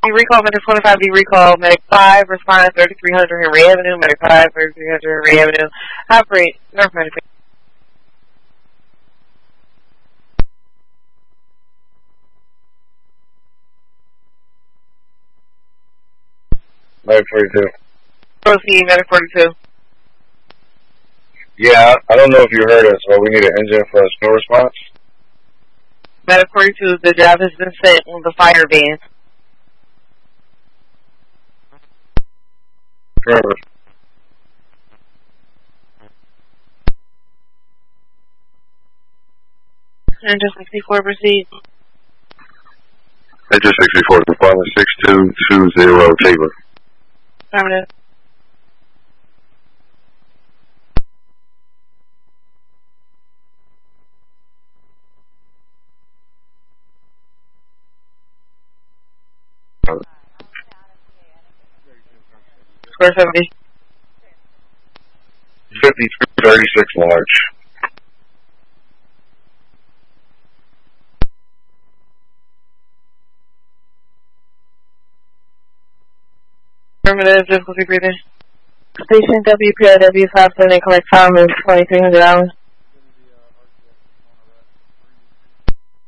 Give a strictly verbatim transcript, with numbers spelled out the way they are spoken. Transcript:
B recall, Medic twenty-five B recall, Medic five, respond thirty-three hundred Henry Avenue, Medic five, thirty-three hundred Henry Avenue, operate, North Medic. Medic forty-two. Proceed, Medic forty-two. Yeah, I don't know if you heard us, but we need an engine for a snow response. Medic forty-two, the job has been sent on the fire van. Forever. Engine sixty-four, proceed. Engine sixty-four, responding six two two zero Tabor. Affirmative. Square seventy. fifty-three thirty-six large. Affirmative, difficulty breathing. Station W P R W five seven eight, correct time is twenty-three hundred hours.